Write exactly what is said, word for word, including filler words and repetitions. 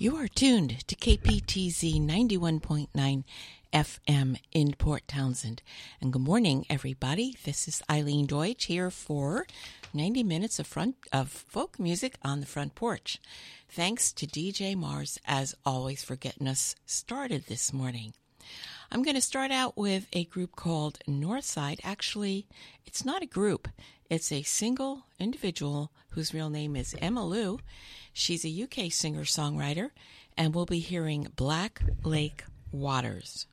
You are tuned to K P T Z ninety-one point nine F M in Port Townsend. And good morning, everybody. This is Eileen Deutsch here for ninety minutes of front of folk music on the front porch. Thanks to D J Mars, as always, for getting us started this morning. I'm going to start out with a group called Northside. Actually, it's not a group. It's a single individual whose real name is Emma Lou. She's a U K singer-songwriter, and we'll be hearing Black Lake Waters.